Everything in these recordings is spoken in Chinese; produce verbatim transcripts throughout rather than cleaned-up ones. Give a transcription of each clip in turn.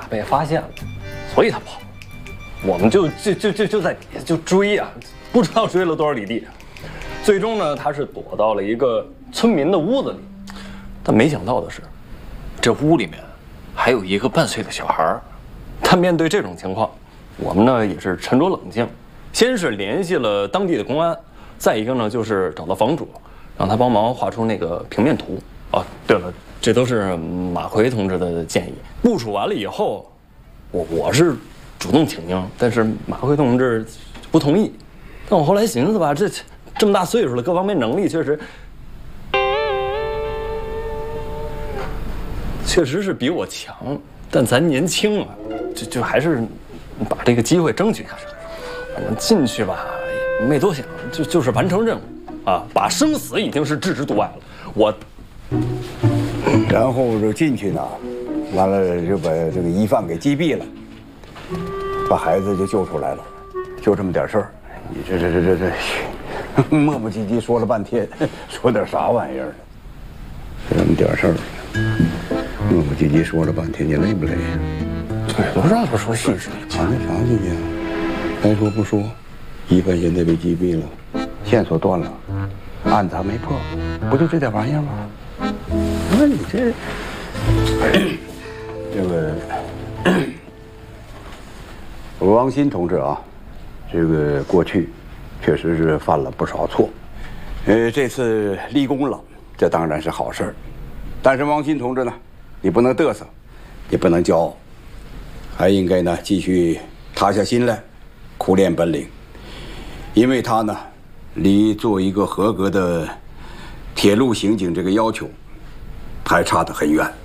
被发现了，所以他跑。我们就就就就就在底下就追啊，不知道追了多少里地。最终呢，他是躲到了一个村民的屋子里。但没想到的是，这屋里面还有一个半岁的小孩。他面对这种情况，我们呢也是沉着冷静，先是联系了当地的公安，再一个呢就是找到房主，让他帮忙画出那个平面图。哦，对了，这都是马奎同志的建议。部署完了以后，我我是主动请缨，但是马奎同志不同意。但我后来寻思吧，这这么大岁数了，各方面能力确实确实是比我强，但咱年轻啊，就就还是把这个机会争取下去。反正进去吧，没多想，就就是完成任务啊，把生死已经是置之度外了。我， 然后就进去呢，完了就把这个疑犯给击毙了，把孩子就救出来了，就这么点事儿。你这这这这这磨磨唧唧说了半天，说点啥玩意儿呢？就这么点事儿，磨磨唧唧说了半天，你累不累呀？ 对，不让他说细致。 啊，那啥去呀？该说不说，疑犯现在被击毙了，线索断了，案子还没破，不就这点玩意儿吗？那你这，这个王鑫同志啊，这个过去确实是犯了不少错，呃，这次立功了，这当然是好事儿。但是王鑫同志呢，你不能嘚瑟，也不能骄傲，还应该呢继续塌下心来，苦练本领，因为他呢，离做一个合格的铁路刑警这个要求还差得很远。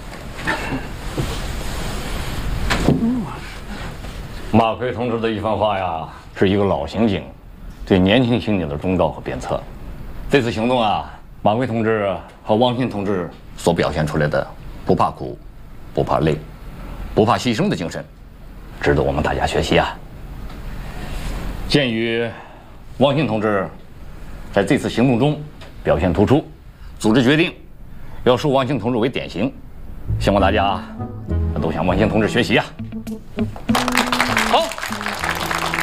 马奎同志的一番话呀，是一个老刑警对年轻刑警的忠告和鞭策。这次行动啊，马奎同志和王鑫同志所表现出来的不怕苦、不怕累、不怕牺牲的精神，值得我们大家学习啊。鉴于王鑫同志在这次行动中表现突出，组织决定要树王鑫同志为典型，希望大家都向王鑫同志学习啊。